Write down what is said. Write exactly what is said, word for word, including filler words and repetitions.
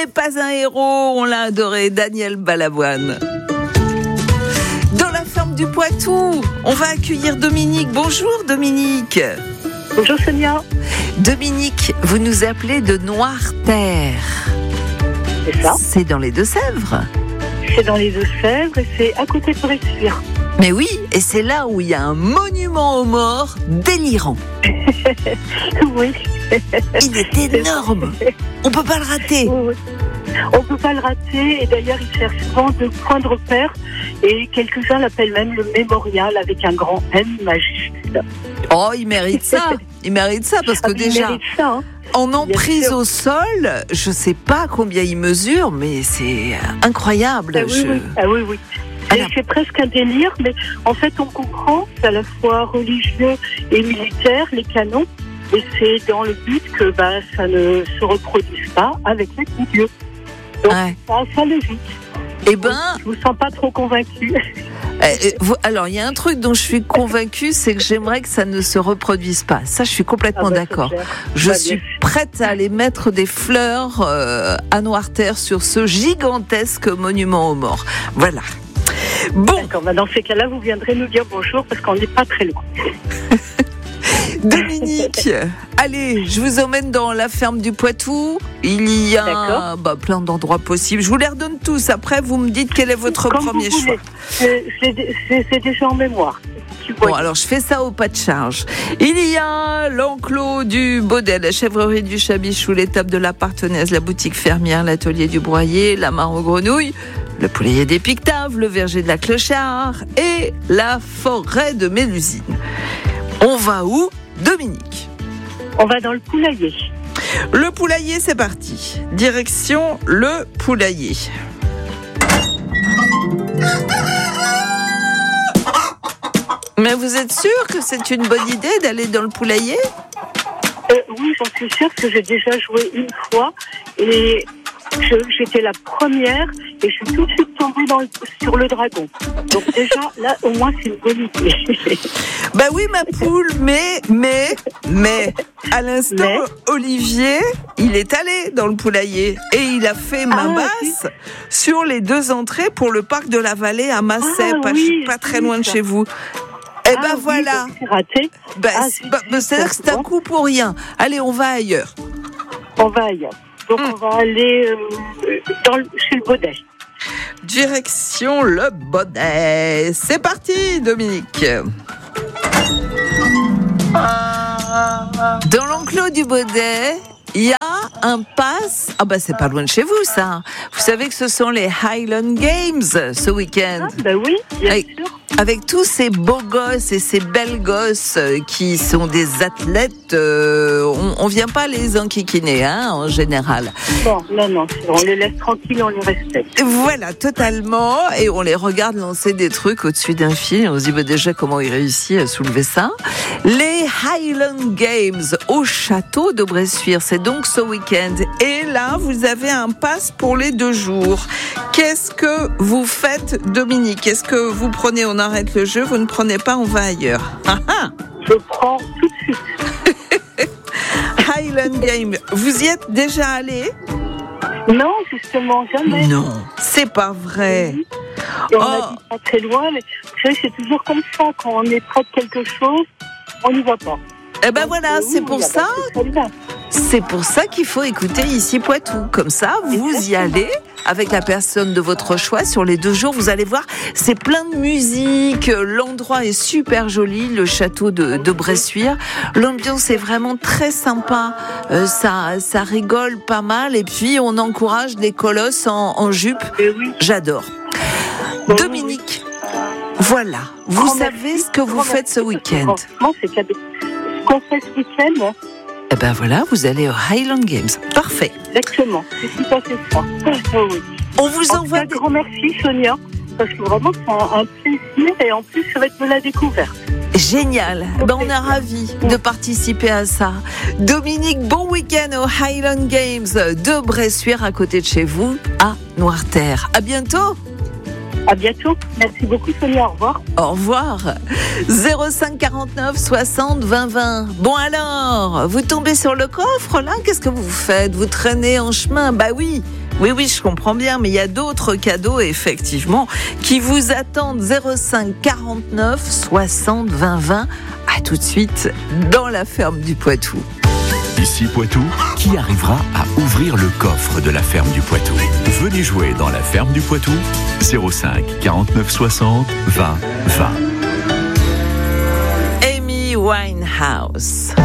n'est pas un héros, on l'a adoré, Daniel Balavoine. Dans la ferme du Poitou, on va accueillir Dominique. Bonjour Dominique. Bonjour Sonia. Dominique, vous nous appelez de Noirterre. C'est ça. C'est dans les Deux-Sèvres. C'est dans les Deux-Sèvres et c'est à côté de Bressuire. Mais oui, et c'est là où il y a un monument aux morts délirant. Oui. Il est énorme. On peut pas le rater. Oui. On peut pas le rater et d'ailleurs il sert souvent de point de repère et quelques-uns l'appellent même le mémorial avec un grand M majuscule. Oh, il mérite ça. Il mérite ça parce que ah, déjà, il mérite ça, hein. En emprise au sol, je sais pas combien il mesure, mais c'est incroyable. Ah oui, je... oui. Ah oui, oui. Ah, c'est, c'est presque un délire, mais en fait on comprend, c'est à la fois religieux et militaire, les canons, et c'est dans le but que bah, ça ne se reproduise pas avec les coups de Dieu. Donc ouais. ça, ça logique. Eh ben, je vous sens pas trop convaincue. Euh, vous, alors, il y a un truc dont je suis convaincue, c'est que j'aimerais que ça ne se reproduise pas. Ça, je suis complètement ah bah, d'accord. Je bah, suis prête à aller mettre des fleurs euh, à Noirterre sur ce gigantesque monument aux morts. Voilà. Bon. D'accord, bah dans ces cas-là, vous viendrez nous dire bonjour parce qu'on n'est pas très loin. Dominique, allez, je vous emmène dans la ferme du Poitou. Il y a bah, plein d'endroits possibles. Je vous les redonne tous. Après, vous me dites quel est votre Comme premier choix. C'est, c'est, c'est, c'est déjà en mémoire. Bon, alors je fais ça au pas de charge. Il y a l'enclos du Baudet, la chèvrerie du Chabichou, l'étape de la Partenaise, la boutique fermière, l'atelier du Broyer, la mare aux grenouilles, le poulailler des Pictaves, le verger de la Clochard et la forêt de Mélusine. On va où, Dominique? On va dans le poulailler. Le poulailler, c'est parti. Direction le poulailler. Mais vous êtes sûr que c'est une bonne idée d'aller dans le poulailler? euh, Oui, j'en suis sûre que j'ai déjà joué une fois et je, j'étais la première et je suis tout de suite tombée dans le, sur le dragon. Donc déjà, là, au moins, c'est une bonne idée. Ben oui, ma poule, mais, mais, mais, à l'instant, mais... Olivier, il est allé dans le poulailler et il a fait main ah, basse oui. sur les deux entrées pour le parc de la Vallée à Massey, ah, pas, oui, pas très loin de chez vous. Eh ben ah, voilà. Oui, c'est raté. Ben, ah, c'est, bah, bah, c'est-à-dire que c'est un coup pour rien. Allez, on va ailleurs. On va ailleurs. Donc hum. on va aller euh, dans le, chez le Baudet. Direction le Baudet. C'est parti, Dominique. Dans l'enclos du Baudet, il y a un pass. Ah bah c'est pas loin de chez vous ça. Vous savez que ce sont les Highland Games ce week-end. Ah bah oui, bien avec, sûr. Avec tous ces beaux gosses et ces belles gosses qui sont des athlètes, euh, on, on vient pas les enquiquiner, hein, en général. Bon, non, non, on les laisse tranquilles, on les respecte. Voilà, totalement. Et on les regarde lancer des trucs au-dessus d'un fil. On se dit bah, déjà comment il réussit à soulever ça. Les Highland Games au château de Bressuire, c'est donc ce week-end. Et là, vous avez un pass pour les deux jours. Qu'est-ce que vous faites, Dominique? Est-ce que vous prenez, on arrête le jeu, vous ne prenez pas, on va ailleurs? Ah ah. Je prends tout de suite. Highland Game, vous y êtes déjà allé? Non, justement, jamais. Non, c'est pas vrai. Oui. Et on oh. a dit pas très loin, mais vous savez, c'est toujours comme ça, quand on est près de quelque chose, on n'y va pas. Eh ben donc, voilà, oui, c'est pour oui, ça. C'est pour ça qu'il faut écouter ici Poitou. Comme ça, vous y allez avec la personne de votre choix sur les deux jours. Vous allez voir, c'est plein de musique. L'endroit est super joli, le château de, de Bressuire. L'ambiance est vraiment très sympa. Euh, ça, ça rigole pas mal. Et puis, on encourage des colosses en, en jupe. J'adore. Dominique, voilà. Vous Grand savez merci. ce que vous Grand faites ce week-end. Franchement, c'est cadeau. Ce qu'on fait ce week-end. Eh ben voilà, vous allez au Highland Games. Parfait. Exactement, c'est tout à fait ça. Oh, oui. On vous en envoie. Un des... grand merci, Sonia, parce que vraiment, c'est un, un plaisir et en plus, ça va être de la découverte. Génial. Ben, on est ravis de participer à ça. Dominique, bon week-end au Highland Games de Bressuire, à côté de chez vous, à Noirterre. À bientôt. À bientôt. Merci beaucoup, Sonia. Au revoir. Au revoir. zéro cinq quarante-neuf soixante vingt vingt. Bon alors, vous tombez sur le coffre là? Qu'est-ce que vous faites? Vous traînez en chemin? Bah oui, Oui, oui, je comprends bien, mais il y a d'autres cadeaux, effectivement, qui vous attendent. zéro cinq quarante-neuf soixante vingt vingt. À tout de suite dans la ferme du Poitou. Ici Poitou, qui arrivera à ouvrir le coffre de la ferme du Poitou? Venez jouer dans la ferme du Poitou. zéro cinq quarante-neuf soixante vingt vingt. Amy Winehouse.